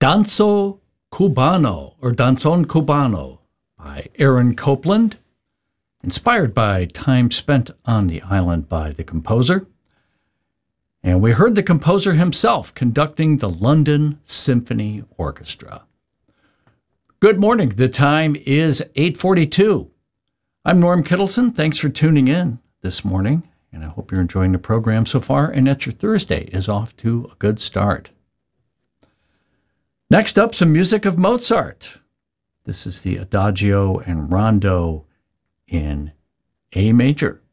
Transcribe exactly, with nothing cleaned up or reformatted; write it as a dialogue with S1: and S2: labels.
S1: Danzo Cubano, or Danzon Cubano, by Aaron Copland, inspired by time spent on the island by the composer. And we heard the composer himself conducting the London Symphony Orchestra. Good morning. The time is eight forty-two. I'm Norm Kittleson. Thanks for tuning in this morning, and I hope you're enjoying the program so far and that your Thursday is off to a good start. Next up, some music of Mozart. This is the Adagio and Rondo in A major.